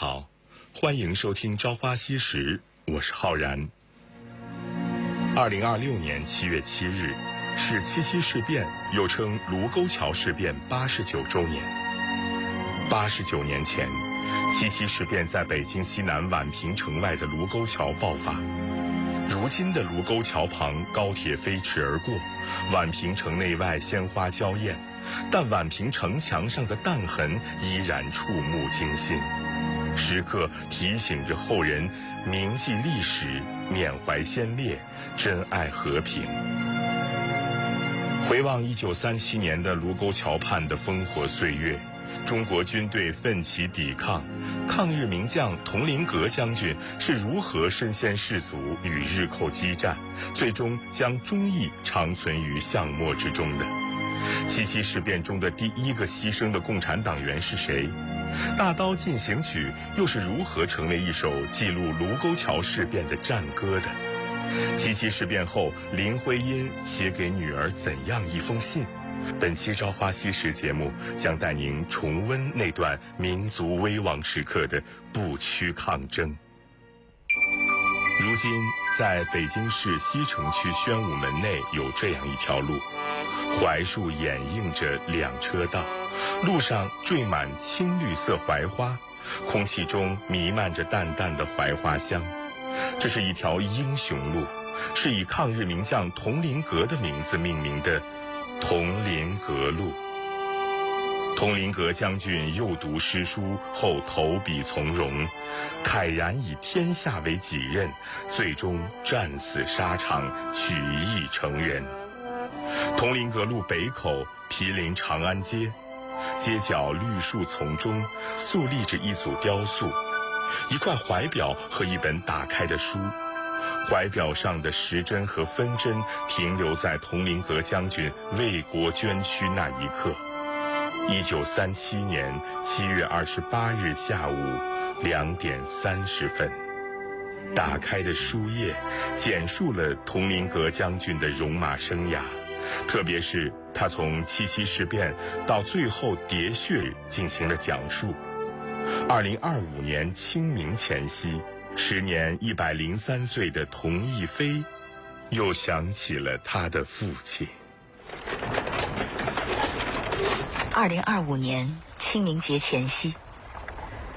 好，欢迎收听《朝花夕拾》，我是浩然。2026年7月7日是七七事变，又称卢沟桥事变89周年。89年前，七七事变在北京西南宛平城外的卢沟桥爆发。如今的卢沟桥旁，高铁飞驰而过，宛平城内外鲜花娇艳，但宛平城墙上的弹痕依然触目惊心，时刻提醒着后人铭记历史，缅怀先烈，珍爱和平。回望1937年的卢沟桥畔的烽火岁月，中国军队奋起抵抗，抗日名将佟麟阁将军是如何身先士卒，与日寇激战，最终将忠义长存于巷陌之中的？七七事变中的第一个牺牲的共产党员是谁？大刀进行曲又是如何成为一首记录卢沟桥事变的战歌的？七七事变后，林徽因写给女儿怎样一封信？本期《朝花夕拾》节目将带您重温那段民族危亡时刻的不屈抗争。如今，在北京市西城区宣武门内有这样一条路，槐树掩映着两车道，路上缀满青绿色槐花，空气中弥漫着淡淡的槐花香。这是一条英雄路，是以抗日名将佟麟阁的名字命名的佟麟阁路。佟麟阁将军幼读诗书后投笔从戎，慨然以天下为己任，最终战死沙场，取义成仁。佟麟阁路北口毗邻长安街，街角绿树丛中肃立着一组雕塑，一块怀表和一本打开的书。怀表上的时针和分针停留在佟麟阁将军为国捐躯那一刻。1937年7月28日下午2点30分，打开的书页简述了佟麟阁将军的戎马生涯，特别是他从七七事变到最后喋血进行了讲述。2025年清明前夕，时年103岁的佟亦菲又想起了他的父亲。 2025年清明节前夕，